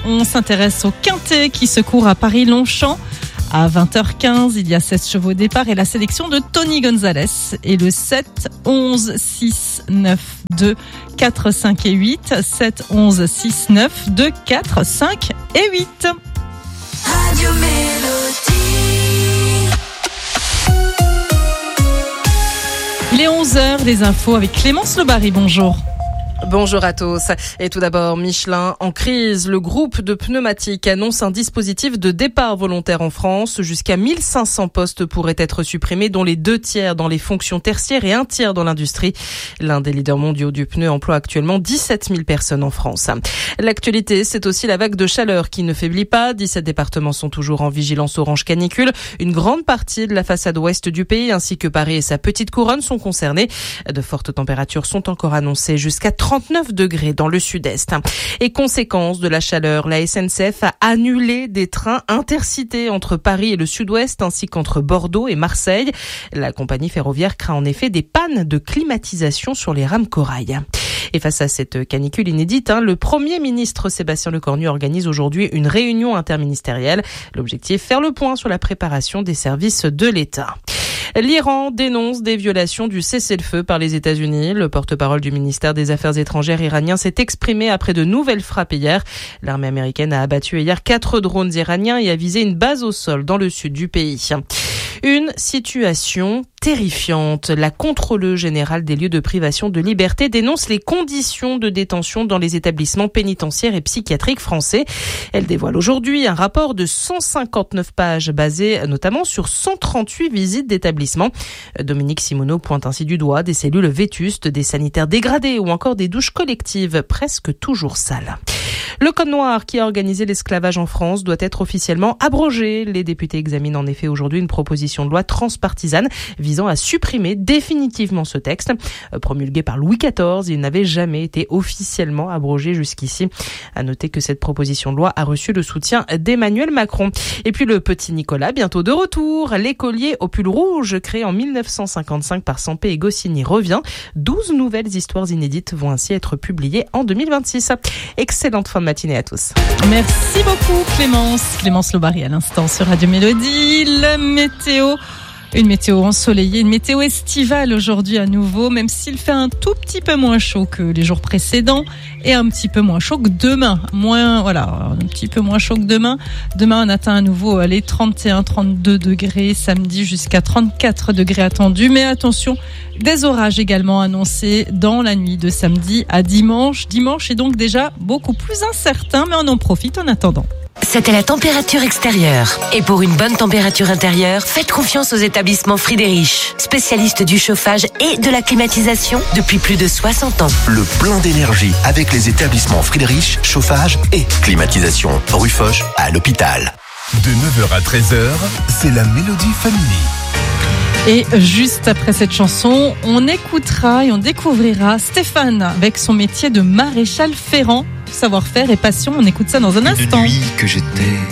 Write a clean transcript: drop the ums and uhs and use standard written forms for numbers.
on s'intéresse au Quintet qui se court à Paris-Longchamp. À 20h15, il y a 16 chevaux au départ et la sélection de Tony Gonzalez. Et le 7, 11, 6, 9, 2, 4, 5 et 8. 7, 11, 6, 9, 2, 4, 5 et 8. Radio Mélodie. Il est 11h, les infos avec Clémence Lebary. Bonjour. Bonjour à tous. Et tout d'abord, Michelin en crise. Le groupe de pneumatiques annonce un dispositif de départ volontaire en France. Jusqu'à 1500 postes pourraient être supprimés, dont les 2/3 dans les fonctions tertiaires et 1/3 dans l'industrie. L'un des leaders mondiaux du pneu emploie actuellement 17 000 personnes en France. L'actualité, c'est aussi la vague de chaleur qui ne faiblit pas. 17 départements sont toujours en vigilance orange canicule. Une grande partie de la façade ouest du pays, ainsi que Paris et sa petite couronne, sont concernés. De fortes températures sont encore annoncées jusqu'à 39 degrés dans le sud-est. Et conséquence de la chaleur, la SNCF a annulé des trains intercités entre Paris et le sud-ouest ainsi qu'entre Bordeaux et Marseille. La compagnie ferroviaire craint en effet des pannes de climatisation sur les rames corail. Et face à cette canicule inédite, le Premier ministre Sébastien Lecornu organise aujourd'hui une réunion interministérielle. L'objectif, faire le point sur la préparation des services de l'État. L'Iran dénonce des violations du cessez-le-feu par les États-Unis. Le porte-parole du ministère des Affaires étrangères iranien s'est exprimé après de nouvelles frappes hier. L'armée américaine a abattu hier 4 drones iraniens et a visé une base au sol dans le sud du pays. Une situation terrifiante. La contrôleuse générale des lieux de privation de liberté dénonce les conditions de détention dans les établissements pénitentiaires et psychiatriques français. Elle dévoile aujourd'hui un rapport de 159 pages basé notamment sur 138 visites d'établissements. Dominique Simoneau pointe ainsi du doigt des cellules vétustes, des sanitaires dégradés ou encore des douches collectives presque toujours sales. Le code noir qui a organisé l'esclavage en France doit être officiellement abrogé. Les députés examinent en effet aujourd'hui une proposition de loi transpartisane visant à supprimer définitivement ce texte. Promulgué par Louis XIV, il n'avait jamais été officiellement abrogé jusqu'ici. À noter que cette proposition de loi a reçu le soutien d'Emmanuel Macron. Et puis le petit Nicolas, bientôt de retour. L'écolier au pull rouge, créé en 1955 par Sampé et Goscinny, revient. 12 nouvelles histoires inédites vont ainsi être publiées en 2026. Excellente fin de matinée à tous. Merci beaucoup Clémence Lebary à l'instant sur Radio Mélodie. La météo, une météo ensoleillée, une météo estivale aujourd'hui à nouveau, même s'il fait un tout petit peu moins chaud que les jours précédents et un petit peu moins chaud que demain. Un petit peu moins chaud que demain. Demain, on atteint à nouveau les 31-32 degrés, samedi jusqu'à 34 degrés attendus. Mais attention, des orages également annoncés dans la nuit de samedi à dimanche. Dimanche est donc déjà beaucoup plus incertain, mais on en profite en attendant. C'était la température extérieure. Et pour une bonne température intérieure, faites confiance aux établissements Friedrich, spécialistes du chauffage et de la climatisation depuis plus de 60 ans. Le plein d'énergie avec les établissements Friedrich, chauffage et climatisation. Rue Foch à l'hôpital. De 9h à 13h, c'est la Mélodie Family. Et juste après cette chanson, on écoutera et on découvrira Stéphane avec son métier de maréchal ferrant. Savoir-faire et passion, on écoute ça dans un instant. Une nuit que j'étais